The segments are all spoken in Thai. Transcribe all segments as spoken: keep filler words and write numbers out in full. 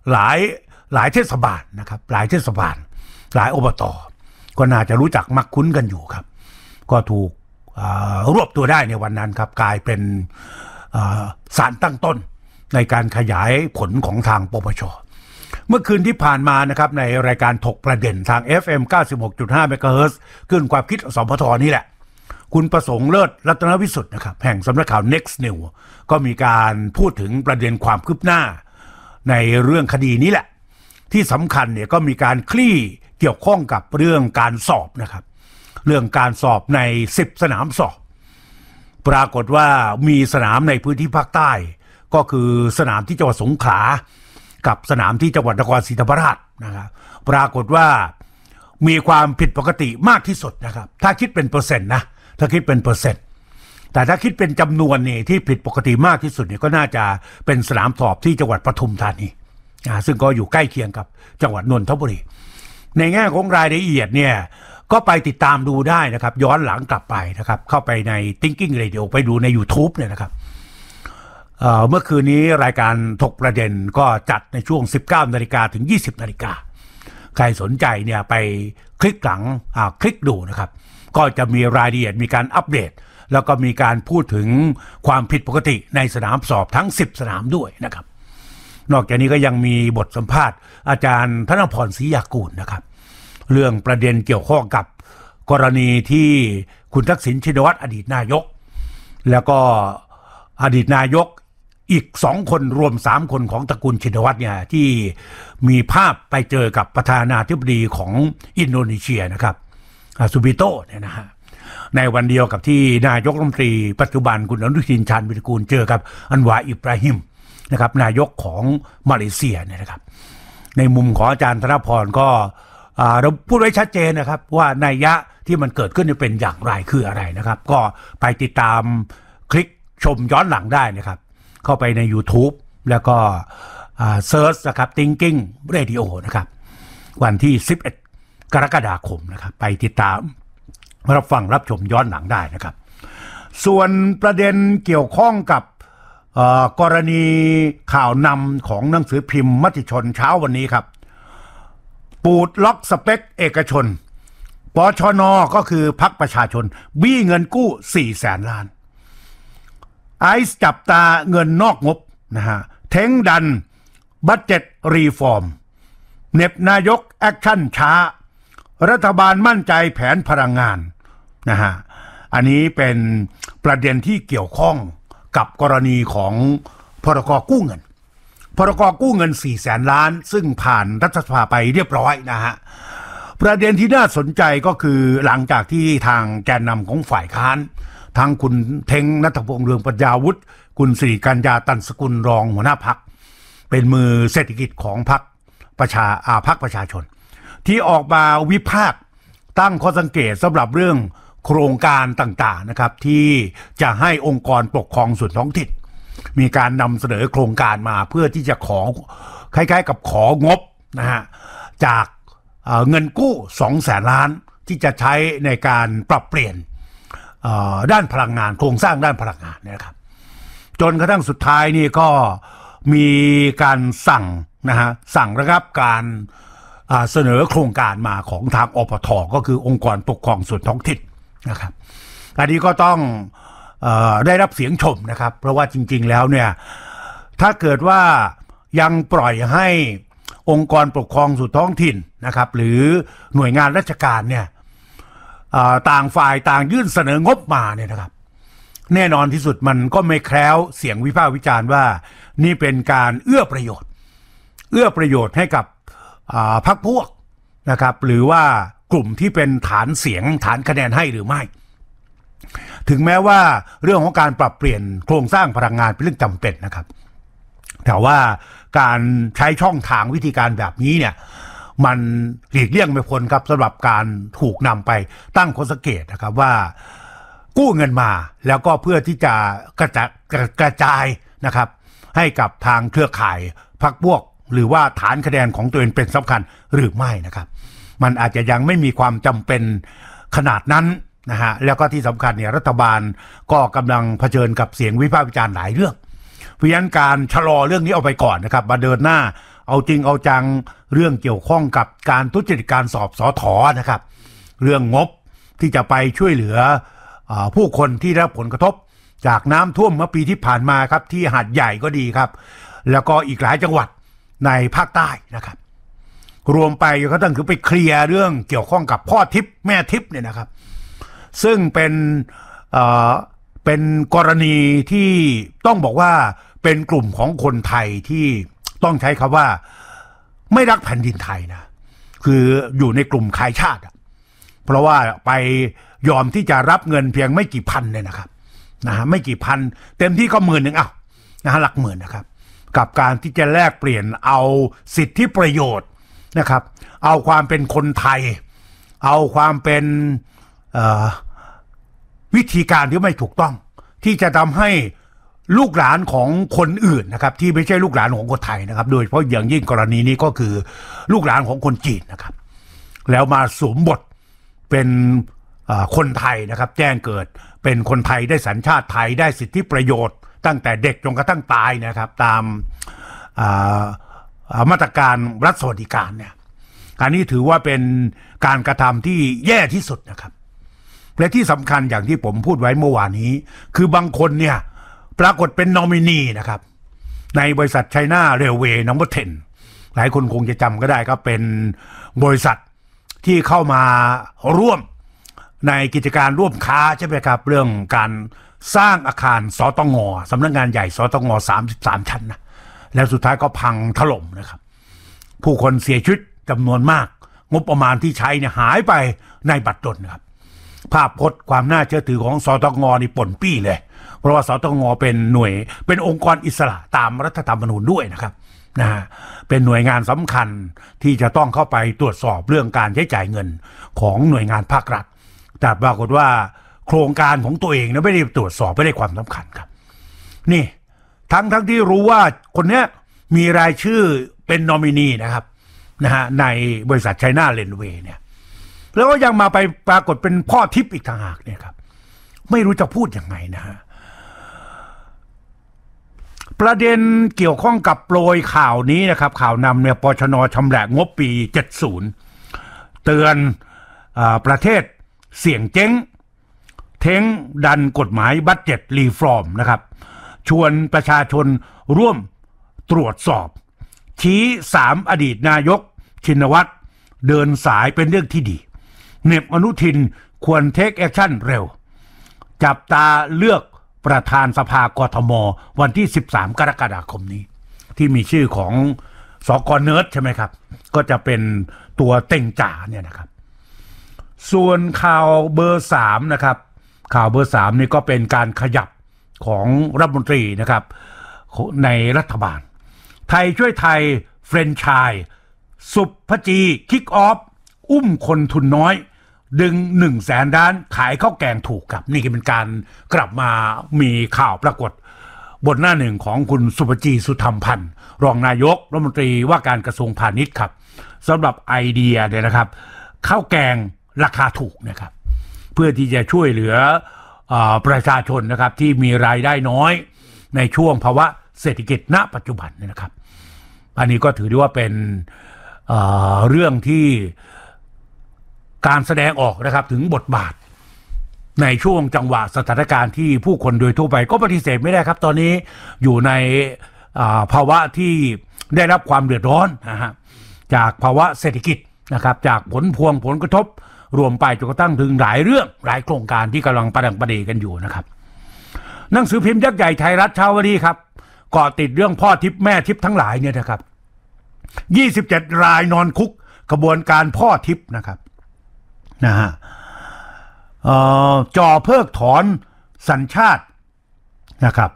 หลายหลายเทศบาลนะครับหลายเทศบาลหลายอบต.ก็น่าจะรู้จักมักคุ้นกันอยู่ครับก็ถูกรวบตัวได้ในวันนั้นครับกลายเป็นสารตั้งต้นในการขยายผลของทางปปช.เมื่อคืนที่ผ่านมานะครับในรายการถกประเด็นทาง เอฟ เอ็ม เก้าสิบหกจุดห้า เมกะเฮิรตซ์คลื่นความคิดสพทนี่แหละคุณประสงค์เลิศรัตนวิสุทธิ์นะครับแห่งสำนักข่าว Next News ก็มีการพูดถึงประเด็นความคืบหน้าในเรื่องคดีนี้แหละที่สำคัญเนี่ยก็มีการคลี่เกี่ยวข้องกับเรื่องการสอบนะครับเรื่องการสอบในสิบสนามสอบปรากฏว่ามีสนามในพื้นที่ภาคใต้ก็คือสนามที่จังหวัดสงขลากับสนามที่จังหวัดนครศรีธรรมราชนะครับปรากฏว่ามีความผิดปกติมากที่สุดนะครับถ้าคิดเป็นเปอร์เซ็นต์นะถ้าคิดเป็นเปอร์เซ็นต์แต่ถ้าคิดเป็นจำนวนนี่ที่ผิดปกติมากที่สุดเนี่ยก็น่าจะเป็นสนามสอบที่จังหวัดปทุมธานีอ่าซึ่งก็อยู่ใกล้เคียงกับจังหวัดนนทบุรีในแง่ของรายละเอียดเนี่ยก็ไปติดตามดูได้นะครับย้อนหลังกลับไปนะครับเข้าไปใน Thinking Radio ไปดูใน YouTube เนี่ยนะครับ เ, เมื่อคืนนี้รายการถกประเด็นก็จัดในช่วง สิบเก้านาฬิกา ถึง ยี่สิบนาฬิกาใครสนใจเนี่ยไปคลิกหลังคลิกดูนะครับก็จะมีรายละเอียดมีการอัปเดตแล้วก็มีการพูดถึงความผิดปกติในสนามสอบทั้งสิบสนามด้วยนะครับนอกจากนี้ก็ยังมีบทสัมภาษณ์อาจารย์ธนพรศรียากูลนะครับเรื่องประเด็นเกี่ยวข้องกับกรณีที่คุณทักษิณชินวัตรอดีตนายกแล้วก็อดีตนายกอีกสองคนรวมสามคนของตระกูลชินวัตรเนี่ยที่มีภาพไปเจอกับประธานาธิบดีของอินโดนีเซียนะครับซูบิโตเนี่ยนะฮะในวันเดียวกับที่นายกรัฐมนตรีปัจจุบันคุณอนุทินชาญวิรากูลเจอกับอันวาอิบราฮิมนะครับนายกของมาเลเซียเนี่ยนะครับในมุมของอาจารย์ธนพรก็เราพูดไว้ชัดเจนนะครับว่านัยยะที่มันเกิดขึ้นเป็นอย่างไรคืออะไรนะครับก็ไปติดตามคลิกชมย้อนหลังได้นะครับเข้าไปใน YouTube แล้วก็เซิร์ชนะครับ Thinking Radio นะครับวันที่สิบเอ็ดกรกฎาคมนะครับไปติดตามรับฟังรับชมย้อนหลังได้นะครับส่วนประเด็นเกี่ยวข้องกับกรณีข่าวนำของหนังสือพิมพ์มติชนเช้าวันนี้ครับปูดล็อกสเปคเอกชนปชน.ก็คือพรรคประชาชนบี้เงินกู้สี่แสนล้านไอซ์จับตาเงินนอกงบนะฮะเท้งดันบัดเจ็ตรีฟอร์มเน็บนายกแอคชั่นช้ารัฐบาลมั่นใจแผนพลังงานนะฮะอันนี้เป็นประเด็นที่เกี่ยวข้องกับกรณีของพรก.กู้เงินพรก.กู้เงินสี่แสนล้านซึ่งผ่านรัฐสภาไปเรียบร้อยนะฮะประเด็นที่น่าสนใจก็คือหลังจากที่ทางแกนนำของฝ่ายค้านทั้งคุณเท้งณัฐพงษ์เรืองปัญญาวุฒิคุณสิริกัญญาตันสกุลรองหัวหน้าพรรคเป็นมือเศรษฐกิจของพรรคประชาอาพรรคประชาชนที่ออกมาวิพากษ์ตั้งข้อสังเกตสำหรับเรื่องโครงการต่างๆนะครับที่จะให้องค์กรปกครองส่วนท้องถิ่นมีการนำเสนอโครงการมาเพื่อที่จะขอคล้ายๆกับของบนะฮะจากเอ่อเงินกู้สองแสนล้านที่จะใช้ในการปรับเปลี่ยนด้านพลังงานโครงสร้างด้านพลังงานนะครับจนกระทั่งสุดท้ายนี่ก็มีการสั่งนะฮะสั่งระงับการเสนอโครงการมาของทางอปท.ก็คือองค์กรปกครองส่วนท้องถิ่นนะครับอันนี้ก็ต้องเอ่อได้รับเสียงชมนะครับเพราะว่าจริงๆแล้วเนี่ยถ้าเกิดว่ายังปล่อยให้องค์กรปกครองส่วนท้องถิ่นนะครับหรือหน่วยงานราชการเนี่ยต่างฝ่ายต่างยื่นเสนองบมาเนี่ยนะครับแน่นอนที่สุดมันก็ไม่แคล้วเสียงวิพากษ์วิจารณ์ว่านี่เป็นการเอื้อประโยชน์เอื้อประโยชน์ให้กับพรรคพวกนะครับหรือว่ากลุ่มที่เป็นฐานเสียงฐานคะแนนให้หรือไม่ถึงแม้ว่าเรื่องของการปรับเปลี่ยนโครงสร้างพลังงานเป็นเรื่องจำเป็นนะครับแต่ว่าการใช้ช่องทางวิธีการแบบนี้เนี่ยมันหลีกเลี่ยงไม่พ้นครับสำหรับการถูกนำไปตั้งข้อสังเกตนะครับว่ากู้เงินมาแล้วก็เพื่อที่จะกระจายกระจายนะครับให้กับทางเครือข่ายพรรคพวกหรือว่าฐานคะแนนของตัวเองเป็นสำคัญหรือไม่นะครับมันอาจจะยังไม่มีความจำเป็นขนาดนั้นนะฮะแล้วก็ที่สำคัญเนี่ยรัฐบาลก็กำลังเผชิญกับเสียงวิพากษ์วิจารณ์หลายเรื่องเพราะฉะนั้นการชะลอเรื่องนี้เอาไปก่อนนะครับมาเดินหน้าเอาจริงเอาจังเรื่องเกี่ยวข้องกับการทุจริตการสอบสอถอนะครับเรื่องงบที่จะไปช่วยเหลือผู้คนที่ได้รับผลกระทบจากน้ำท่วมเมื่อปีที่ผ่านมาครับที่หาดใหญ่ก็ดีครับแล้วก็อีกหลายจังหวัดในภาคใต้นะครับรวมไปก็ต้องคือไปเคลียร์เรื่องเกี่ยวข้องกับพ่อทิพย์แม่ทิพย์เนี่ยนะครับซึ่งเป็นเอ่อเป็นกรณีที่ต้องบอกว่าเป็นกลุ่มของคนไทยที่ต้องใช้คำว่าไม่รักแผ่นดินไทยนะคืออยู่ในกลุ่มขายชาติเพราะว่าไปยอมที่จะรับเงินเพียงไม่กี่พันเนี่ยนะครับนะฮะไม่กี่พันเต็มที่ก็หมื่นหนึ่งอ้าวนะฮะหลักหมื่นนะครับกับการที่จะแลกเปลี่ยนเอาสิทธิประโยชน์นะครับเอาความเป็นคนไทยเอาความเป็นวิธีการที่ไม่ถูกต้องที่จะทำให้ลูกหลานของคนอื่นนะครับที่ไม่ใช่ลูกหลานของคนไทยนะครับโดยเฉพาะอย่างยิ่งกรณีนี้ก็คือลูกหลานของคนจีนนะครับแล้วมาสวมบทเป็นคนไทยนะครับแจ้งเกิดเป็นคนไทยได้สัญชาติไทยได้สิทธิประโยชน์ตั้งแต่เด็กจนกระทั่งตายนะครับตามมาตรการรัฐสวัสดิการเนี่ยอันนี้ถือว่าเป็นการกระทำที่แย่ที่สุดนะครับและที่สำคัญอย่างที่ผมพูดไว้เมื่อวานนี้คือบางคนเนี่ยปรากฏเป็นนอมินีนะครับในบริษัทไชน่าเรลเวย์นัมเบอร์สิบหลายคนคงจะจำก็ได้ครับเป็นบริษัทที่เข้ามาร่วมในกิจการร่วมค้าใช่ไหมครับเรื่องการสร้างอาคารสตงสำนักงานใหญ่สตงสามสิบสามชั้นนะแล้วสุดท้ายก็พังถล่มนะครับผู้คนเสียชีวิตจำนวนมากงบประมาณที่ใช้เนี่ยหายไปในบัตรดลนะครับภาพพจน์ความน่าเชื่อถือของสตงนี่ป่นปี้เลยเพราะว่าสตงเป็นหน่วยเป็นองค์กรอิสระตามรัฐธรรมนูญด้วยนะครับนะฮะเป็นหน่วยงานสำคัญที่จะต้องเข้าไปตรวจสอบเรื่องการใช้จ่ายเงินของหน่วยงานภาครัฐแต่ปรากฏว่าโครงการของตัวเองนะไม่ได้ตรวจสอบไม่ได้ความสำคัญครับนี่ทั้งทั้งที่รู้ว่าคนเนี้ยมีรายชื่อเป็นนอมินีนะครับนะฮะในบริษัทไชน่าเรลเวย์เนี่ยแล้วก็ยังมาไปปรากฏเป็นพ่อทิพย์อีกต่างหากเนี่ยครับไม่รู้จะพูดยังไงนะฮะประเด็นเกี่ยวข้องกับโปรยข่าวนี้นะครับข่าวนำเนี่ยปชน.ชำแหละงบปีเจ็ดสิบเตือนอาประเทศเสี่ยงเจ๊งเท้งดันกฎหมายบัดเจ็ตรีฟอร์มนะครับชวนประชาชนร่วมตรวจสอบชี้สามอดีตนายกชินวัตรเดินสายเป็นเรื่องที่ดีเหน็บอนุทินควรเทคแอคชั่นเร็วจับตาเลือกประธานสภากทมวันที่สิบสามกรกฎาคมนี้ที่มีชื่อของสก.เนิร์ดใช่ไหมครับก็จะเป็นตัวเต็งจ่าเนี่ยนะครับส่วนข่าวเบอร์สามนะครับข่าวเบอร์สามนี่ก็เป็นการขยับของรัฐมนตรีนะครับในรัฐบาลไทยช่วยไทยเฟรนไชส์สุภจีคิกออฟอุ้มคนทุนน้อยดึงหนึ่งแสนล้านขายข้าวแกงถูกครับนี่ก็เป็นการกลับมามีข่าวปรากฏบนหน้าหนึ่งของคุณสุภจีสุธรรมพันธ์รองนายกรัฐมนตรีว่าการกระทรวงพาณิชย์ครับสำหรับไอเดียเนี่ยนะครับข้าวแกงราคาถูกนะครับเพื่อที่จะช่วยเหลือประชาชนนะครับที่มีรายได้น้อยในช่วงภาวะเศรษฐกิจณปัจจุบันเนี่ยนะครับอันนี้ก็ถือได้ว่าเป็นเอ่อเรื่องที่การแสดงออกนะครับถึงบทบาทในช่วงจังหวะสถานการณ์ที่ผู้คนโดยทั่วไปก็ปฏิเสธไม่ได้ครับตอนนี้อยู่ในภาวะที่ได้รับความเดือดร้อนนะฮะจากภาวะเศรษฐกิจนะครับจากผลพวงผลกระทบรวมไปจนกระทั่งถึงหลายเรื่องหลายโครงการที่กำลังประดังประเดกันอยู่นะครับหนังสือพิมพ์ยักษ์ใหญ่ไทยรัฐเช้าวันนี้ครับเกาะติดเรื่องพ่อทิพย์แม่ทิพย์ทั้งหลายเนี่ยนะครับยี่สิบเจ็ดรายนอนคุกกระบวนการพ่อทิพย์นะครับนะฮะจ่อเพิกถอนสัญชาตินะครับ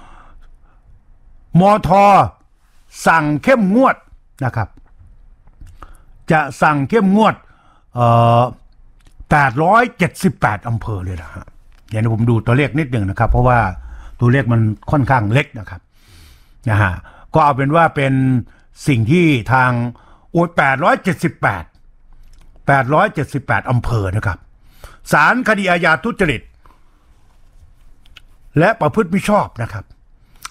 มท.สั่งเข้มงวดนะครับจะสั่งเข้มงวดแปดร้อยเจ็ดสิบแปดอำเภอเลยนะฮะเดี๋ยวผมดูตัวเลขนิดหนึ่งนะครับเพราะว่าตัวเลขมันค่อนข้างเล็กนะครับนะฮะก็เอาเป็นว่าเป็นสิ่งที่ทางโอ้ยแปดร้อยเจ็ดสิบแปด แปดร้อยเจ็ดสิบแปดอำเภอนะครับศาลคดีอาญาทุจริตและประพฤติมิชอบนะครับ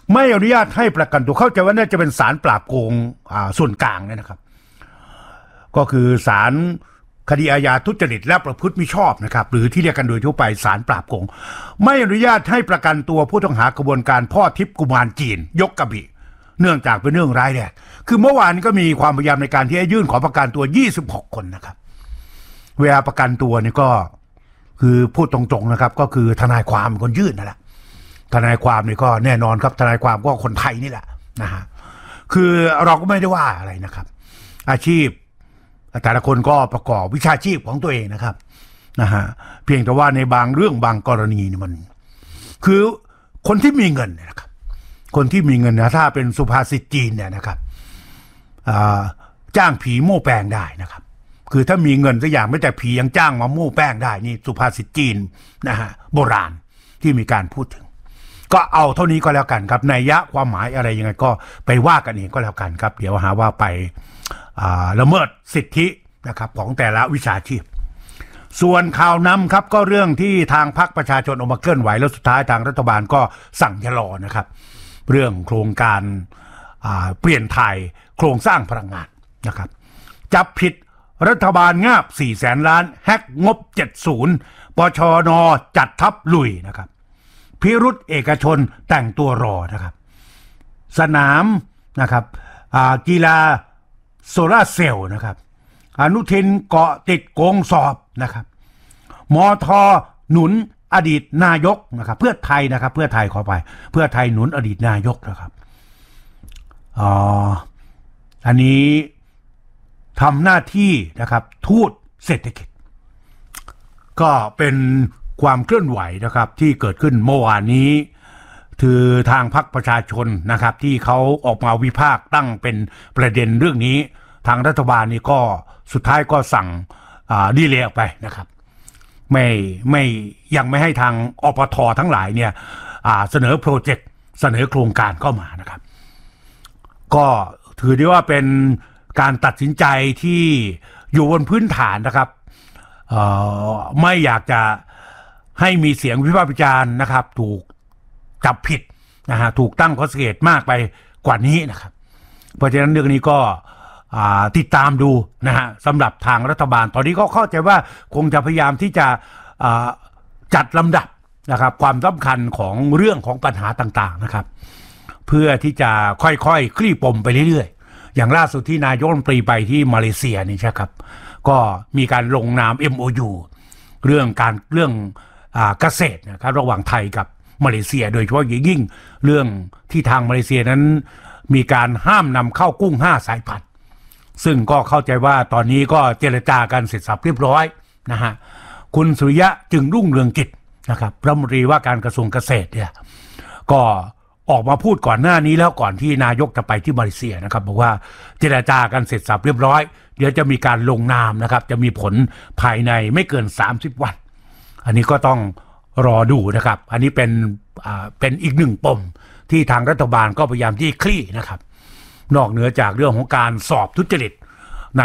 ไม่อนุญาตให้ประกันตัวเข้าใจว่าน่าจะเป็นศาลปราบโกงส่วนกลางเนี่ยนะครับก็คือศาลคดีอาญาทุจริตและประพฤติมิชอบนะครับหรือที่เรียกกันโดยทั่วไปศาลปราบโกงไม่อนุญาตให้ประกันตัวผู้ต้องหากระบวนการพ่อทิพย์กุมารจีนยกกระบี่เนื่องจากเป็นเรื่องร้ายแรงคือเมื่อวานก็มีความพยายามในการที่จะยื่นขอประกันตัวยี่สิบหกคนนะครับเวลาประกันตัวนี่ก็คือพูดตรงๆนะครับก็คือทนายความเป็นคนยื่นนั่นแหละทนายความนี่ก็แน่นอนครับทนายความก็คนไทยนี่แหละนะฮะคือเราก็ไม่ได้ว่าอะไรนะครับอาชีพแต่ละคนก็ประกอบวิชาชีพของตัวเองนะครับนะฮะเพียงแต่ว่าในบางเรื่องบางกรณีนี่มันคือคนที่มีเงินเนี่ยนะครับคนที่มีเงินนะถ้าเป็นสุภาษิตจีนเนี่ยนะครับจ้างผีโม้แป้งได้นะครับคือถ้ามีเงินสักอย่างไม่แต่ผียังจ้างมาโม้แป้งได้นี่สุภาษิตจีนนะฮะโบราณที่มีการพูดถึงก็เอาเท่านี้ก็แล้วกันครับนัยยะความหมายอะไรยังไงก็ไปว่ากันเองก็แล้วกันครับเดี๋ยวหาว่าไปละเมิดสิทธินะครับของแต่ละวิชาชีพส่วนข่าวนำครับก็เรื่องที่ทางพรรคประชาชนออกมาเคลื่อนไหวแล้วสุดท้ายทางรัฐบาลก็สั่งชะลอนะครับเรื่องโครงการเปลี่ยนถ่ายโครงสร้างพลังงานนะครับจับผิดรัฐบาลงาบสี่แสนล้านแฮกงบเจ็ดสิบปชนจัดทัพลุยนะครับพิรุธเอกชนแต่งตัวรอนะครับสนามนะครับกีฬาโซลาร์เซลล์นะครับอนุทินเกาะติดโกงสอบนะครับมทหนุนอดีตนายกนะครับเพื่อไทยนะครับเพื่อไทยขอไปเพื่อไทยหนุนอดีตนายกนะครับอ๋ออันนี้ทำหน้าที่นะครับทูตเศรษฐกิจก็เป็นความเคลื่อนไหวนะครับที่เกิดขึ้นเมื่อวานนี้คือทางพรรคประชาชนนะครับที่เขาออกมาวิพากษ์ตั้งเป็นประเด็นเรื่องนี้ทางรัฐบาลนี่ก็สุดท้ายก็สั่งดีเลย์ออกไปนะครับไม่ไม่ยังไม่ให้ทางอปททั้งหลายเนี่ยเสนอโปรเจกต์เสนอโครงการเข้ามานะครับก็ถือได้ว่าเป็นการตัดสินใจที่อยู่บนพื้นฐานนะครับไม่อยากจะให้มีเสียงวิพากษ์วิจารณ์นะครับถูกจับผิดนะฮะถูกตั้งข้อสังเกตมากไปกว่านี้นะครับเพราะฉะนั้นเรื่องนี้ก็ติดตามดูนะฮะสำหรับทางรัฐบาลตอนนี้ก็เข้าใจว่าคงจะพยายามที่จะจัดลำดับนะครับความสำคัญของเรื่องของปัญหาต่างๆนะครับเพื่อที่จะค่อยๆ ค, คลี่ปมไปเรื่อยๆอย่างล่าสุดที่นายกรัฐมนตรีไปที่มาเลเซียนี่ใช่ครับก็มีการลงนาม เอ็ม โอ ยู เรื่องการเรื่องเกษตรนะครับระหว่างไทยกับมาเลเซียโดยเฉพาะยิ่งเรื่องที่ทางมาเลเซียนั้นมีการห้ามนำเข้ากุ้งห้าสายพันธุ์ซึ่งก็เข้าใจว่าตอนนี้ก็เจรจากันเสร็จสับเรียบร้อยนะฮะคุณสุริยะจึงรุ่งเรืองกิจนะครับรัฐมนตรีว่าการกระทรวงเกษตรเนี่ยก็ออกมาพูดก่อนหน้านี้แล้วก่อนที่นายกจะไปที่มาเลเซียนะครับบอกว่าเจรจากันเสร็จสับเรียบร้อยเดี๋ยวจะมีการลงนามนะครับจะมีผลภายในไม่เกินสามสิบวันอันนี้ก็ต้องรอดูนะครับอันนี้เป็นอ่าเป็นอีกหนึ่งปมที่ทางรัฐบาลก็พยายามที่คลี่นะครับนอกเหนือจากเรื่องของการสอบทุจริตใน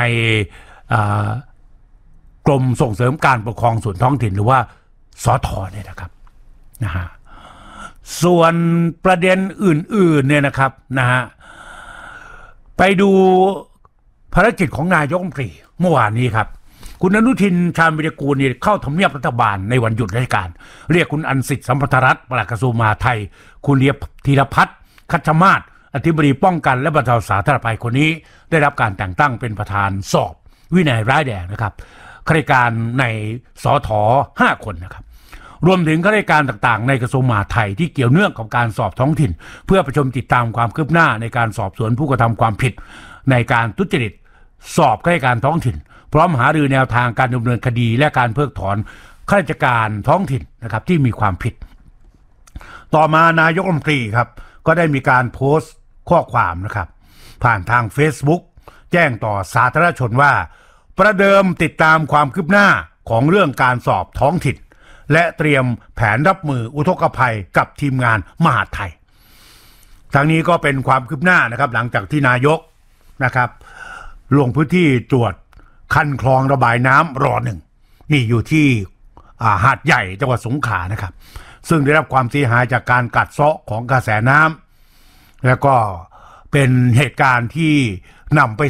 กรมส่งเสริมการปกครองส่วนท้องถิ่นหรือว่าสทเนี่ยนะครับนะฮะส่วนประเด็นอื่นๆเนี่ยนะครับนะฮะไปดูภารกิจของนายกรัฐมนตรีเมื่อวานนี้ครับคุณอนุทินชาญวิรกูลเนี่ยเข้าทำเนียบรัฐบาลในวันหยุดราชการเรียกคุณอันสิทธิ์สัมพันธรัตน์ปลัดกระทรวงมหาดไทยคุณธีรพัฒน์คัชมาศอธิบดีป้องกันและบรรเทาสาธารณภัยคนนี้ได้รับการแต่งตั้งเป็นประธานสอบวินัยร้ายแรงนะครับข้าราชการในสทห้าคนนะครับรวมถึงข้าราชการต่างๆในกระทรวงมหาดไทยที่เกี่ยวเนื่องกับการสอบท้องถิ่นเพื่อประชุมติดตามความคืบหน้าในการสอบสวนผู้กระทำความผิดในการทุจริตสอบข้าราชการท้องถิ่นพร้อมหารือแนวทางการดำเนินคดีและการเพิกถอนข้าราชการท้องถิ่นนะครับที่มีความผิดต่อมานายกรัฐมนตรีครับก็ได้มีการโพสต์ข้อความนะครับผ่านทาง Facebook แจ้งต่อสาธารณชนว่าประเดิมติดตามความคืบหน้าของเรื่องการสอบท้องถิ่นและเตรียมแผนรับมืออุทกภัยกับทีมงานมหาดไทยทั้งนี้ก็เป็นความคืบหน้านะครับหลังจากที่นายกนะครับลงพื้นที่ตรวจคันคลองระบายน้ำรอหนึ่งนี่อยู่ที่หาดใหญ่จังหวัดสงขลานะครับซึ่งได้รับความเสียหายจากการกัดเซาะของกระแสน้แล้วก็เป็นเหตุการณ์ที่นำไป